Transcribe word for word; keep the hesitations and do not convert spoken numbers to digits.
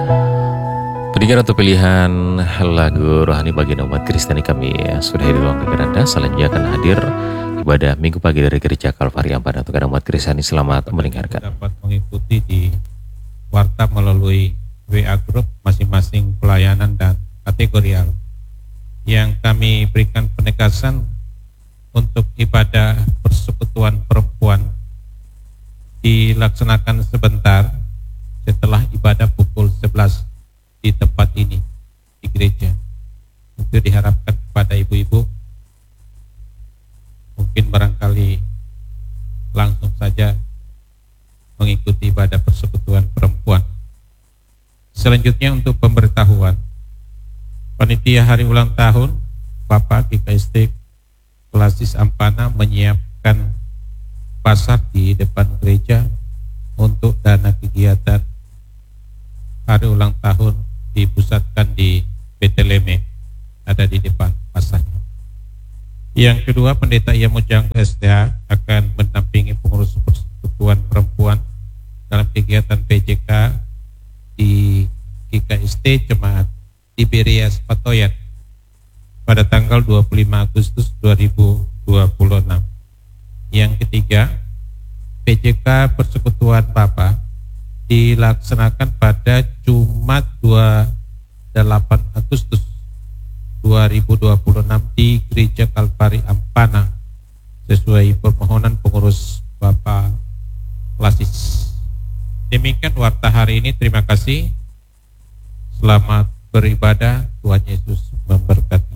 Pendengar atau pilihan lagu rohani bagi umat Kristiani kami ya, sudah hadir ruang dengar Anda. Selanjutnya akan hadir ibadah Minggu pagi dari Gereja Kalvari Ampana. Untuk umat Kristiani selamat mendengarkan. Dapat mengikuti di warta melalui W A Group masing-masing pelayanan dan kategorial yang kami berikan penegasan untuk ibadah persekutuan perempuan dilaksanakan sebentar setelah ibadah pukul sebelas di tempat ini, di gereja. Itu diharapkan kepada ibu-ibu mungkin barangkali langsung saja mengikuti ibadah persekutuan perempuan. Selanjutnya untuk pemberitahuan, panitia hari ulang tahun Bapak G K S T Kelasis Ampana menyiapkan pasar di depan gereja untuk dana kegiatan hari ulang tahun dipusatkan di Beteleme, ada di depan pasarnya. Yang kedua, Pendeta Yamujang S D A akan mendampingi pengurus persekutuan perempuan dalam kegiatan P J K di G K S T Jemaat Tiberias Patoyan pada tanggal dua puluh lima Agustus dua ribu dua puluh enam. Yang ketiga, P J K Persekutuan Bapa dilaksanakan pada Jumat dua puluh delapan Agustus dua ribu dua puluh enam di Gereja Kalvari Ampana sesuai permohonan pengurus Bapak Lasis. Demikian warta hari ini. Terima kasih. Selamat beribadah. Tuhan Yesus memberkati.